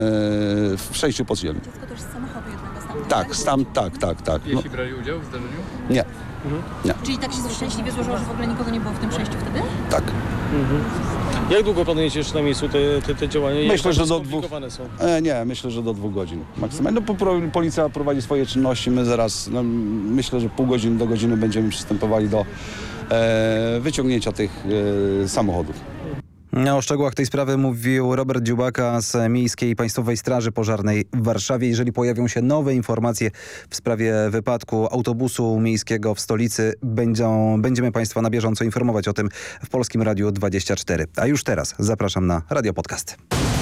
w przejściu podziemnym. Dziecko też z samochodu jednego Tak. Jeśli brali udział w zdarzeniu? Nie. Czyli tak się szczęśliwie złożyło, że w ogóle nikogo nie było w tym przejściu wtedy? Tak. Jak długo planujecie jeszcze na miejscu te działania? Myślę, że do skomplikowane są? Myślę, że do 2 godzin maksymalnie. Policja prowadzi swoje czynności, my zaraz, myślę, że pół godziny do godziny będziemy przystępowali do wyciągnięcia tych samochodów. O szczegółach tej sprawy mówił Robert Dziubaka z Miejskiej Państwowej Straży Pożarnej w Warszawie. Jeżeli pojawią się nowe informacje w sprawie wypadku autobusu miejskiego w stolicy, będziemy Państwa na bieżąco informować o tym w Polskim Radiu 24. A już teraz zapraszam na Radio Podcast.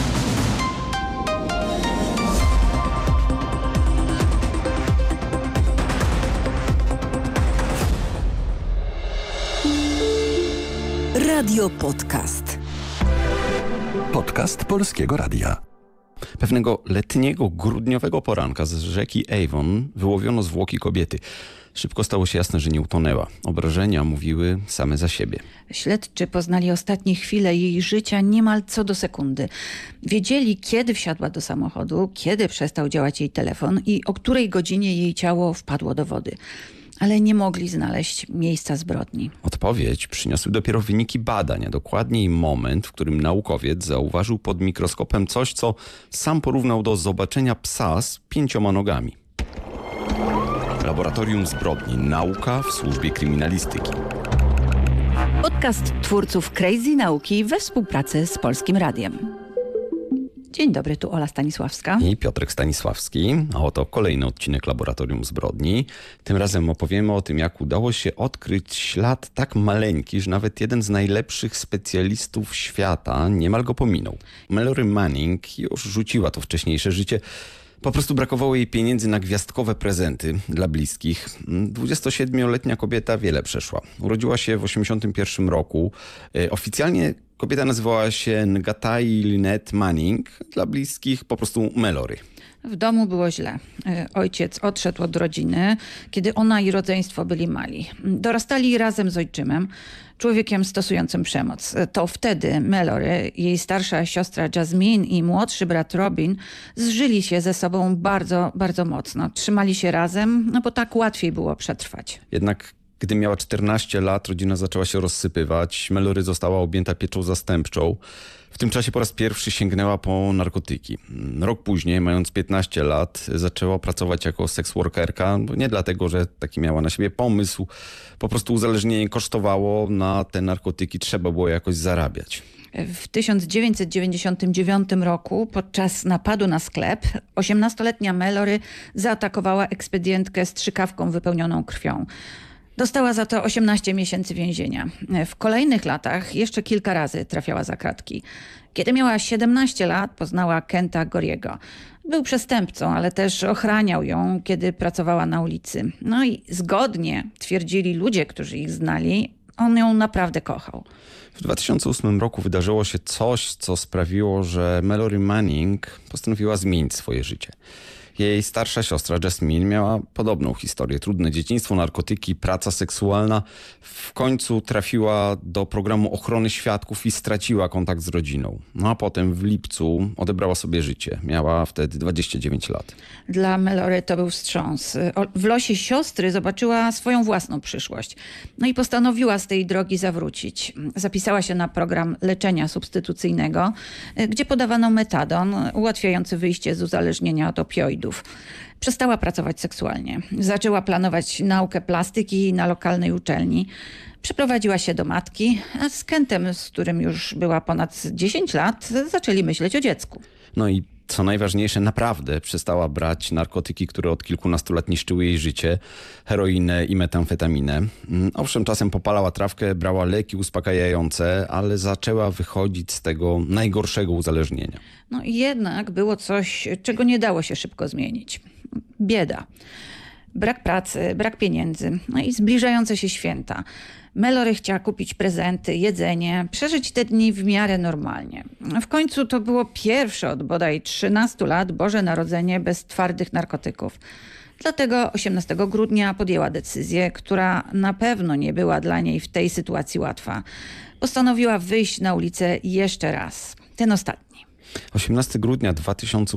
Radio Podcast. Podcast Polskiego Radia. Pewnego letniego, grudniowego poranka z rzeki Avon wyłowiono zwłoki kobiety. Szybko stało się jasne, że nie utonęła. Obrażenia mówiły same za siebie. Śledczy poznali ostatnie chwile jej życia niemal co do sekundy. Wiedzieli, kiedy wsiadła do samochodu, kiedy przestał działać jej telefon i o której godzinie jej ciało wpadło do wody. Ale nie mogli znaleźć miejsca zbrodni. Odpowiedź przyniosły dopiero wyniki badań, a dokładniej moment, w którym naukowiec zauważył pod mikroskopem coś, co sam porównał do zobaczenia psa z 5 nogami. Laboratorium Zbrodni. Nauka w służbie kryminalistyki. Podcast twórców Crazy Nauki we współpracy z Polskim Radiem. Dzień dobry, tu Ola Stanisławska. I Piotrek Stanisławski. A oto kolejny odcinek Laboratorium Zbrodni. Tym razem opowiemy o tym, jak udało się odkryć ślad tak maleńki, że nawet jeden z najlepszych specjalistów świata niemal go pominął. Mallory Manning już rzuciła to wcześniejsze życie. Po prostu brakowało jej pieniędzy na gwiazdkowe prezenty dla bliskich. 27-letnia kobieta wiele przeszła. Urodziła się w 1981 roku. Oficjalnie kobieta nazywała się Ngatai Lynette Manning. Dla bliskich po prostu Mallory. W domu było źle. Ojciec odszedł od rodziny, kiedy ona i rodzeństwo byli mali. Dorastali razem z ojczymem, człowiekiem stosującym przemoc. To wtedy Mallory, jej starsza siostra Jasmine i młodszy brat Robin zżyli się ze sobą bardzo, bardzo mocno. Trzymali się razem, bo tak łatwiej było przetrwać. Jednak gdy miała 14 lat, rodzina zaczęła się rozsypywać. Mallory została objęta pieczą zastępczą. W tym czasie po raz pierwszy sięgnęła po narkotyki. Rok później, mając 15 lat, zaczęła pracować jako seksworkerka. Nie dlatego, że taki miała na siebie pomysł. Po prostu uzależnienie kosztowało, na te narkotyki trzeba było jakoś zarabiać. W 1999 roku podczas napadu na sklep 18-letnia Mallory zaatakowała ekspedientkę strzykawką wypełnioną krwią. Dostała za to 18 miesięcy więzienia. W kolejnych latach jeszcze kilka razy trafiała za kratki. Kiedy miała 17 lat, poznała Kenta Goriego. Był przestępcą, ale też ochraniał ją, kiedy pracowała na ulicy. No i zgodnie twierdzili ludzie, którzy ich znali, on ją naprawdę kochał. W 2008 roku wydarzyło się coś, co sprawiło, że Mallory Manning postanowiła zmienić swoje życie. Jej starsza siostra Jasmine miała podobną historię. Trudne dzieciństwo, narkotyki, praca seksualna. W końcu trafiła do programu ochrony świadków i straciła kontakt z rodziną. No a potem w lipcu odebrała sobie życie. Miała wtedy 29 lat. Dla Mallory to był wstrząs. W losie siostry zobaczyła swoją własną przyszłość. No i postanowiła z tej drogi zawrócić. Zapisała się na program leczenia substytucyjnego, gdzie podawano metadon ułatwiający wyjście z uzależnienia od opioidów. Przestała pracować seksualnie. Zaczęła planować naukę plastyki na lokalnej uczelni. Przeprowadziła się do matki, a z Kentem, z którym już była ponad 10 lat, zaczęli myśleć o dziecku. No i co najważniejsze, naprawdę przestała brać narkotyki, które od kilkunastu lat niszczyły jej życie, heroinę i metamfetaminę. Owszem, czasem popalała trawkę, brała leki uspokajające, ale zaczęła wychodzić z tego najgorszego uzależnienia. No i jednak było coś, czego nie dało się szybko zmienić. Bieda. Brak pracy, brak pieniędzy, no i zbliżające się święta. Mallory chciała kupić prezenty, jedzenie, przeżyć te dni w miarę normalnie. W końcu to było pierwsze od bodaj 13 lat Boże Narodzenie bez twardych narkotyków. Dlatego 18 grudnia podjęła decyzję, która na pewno nie była dla niej w tej sytuacji łatwa. Postanowiła wyjść na ulicę jeszcze raz. Ten ostatni. 18 grudnia 2008